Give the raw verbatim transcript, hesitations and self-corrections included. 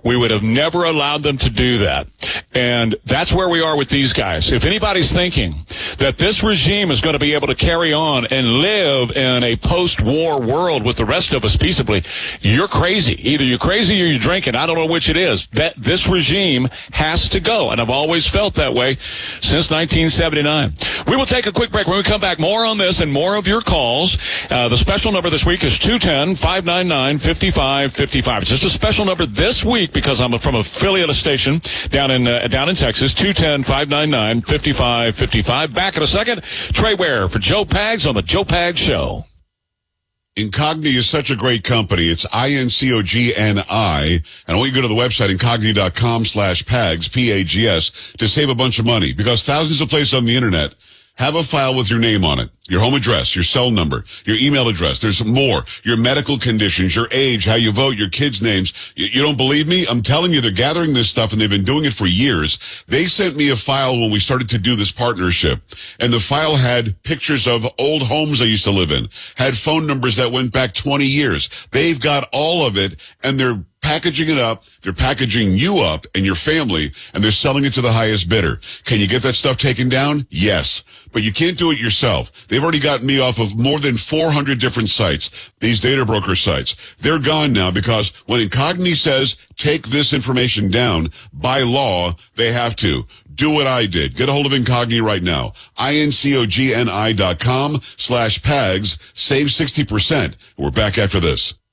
We would have never allowed them to do that. And that's where we are with these guys. If anybody's thinking that this regime is going to be able to carry on and live in a post-war world with the rest of us peaceably, you're crazy. Either you're crazy or you're drinking. I don't know which it is. That this regime has to go. And I've always felt that way since nineteen seventy-nine. We will take a quick break. When we come back, more on this and more of your calls. Uh, the special number this week is two one zero, five nine nine, five five five five. It's just a special number this week because I'm from a affiliate of station down in uh, down in Texas. two one zero, five nine nine, five five five five. Back in a second. Trey Ware for Joe Pags on the Joe Pags Show. Incogni is such a great company. It's I N C O G N I. And I want you to go to the website, incogni.com slash PAGS, P A G S, to save a bunch of money. Because thousands of places on the internet have a file with your name on it, your home address, your cell number, your email address. There's more. Your medical conditions, your age, how you vote, your kids' names. You, you don't believe me? I'm telling you, they're gathering this stuff, and they've been doing it for years. They sent me a file when we started to do this partnership, and the file had pictures of old homes I used to live in, had phone numbers that went back twenty years. They've got all of it, and they're packaging it up, they're packaging you up and your family, and they're selling it to the highest bidder. Can you get that stuff taken down? Yes. But you can't do it yourself. They've already gotten me off of more than four hundred different sites, these data broker sites. They're gone now because when Incogni says take this information down, by law, they have to. Do what I did. Get a hold of Incogni right now. I N C O G N I dot com slash PAGS. Save sixty percent. We're back after this.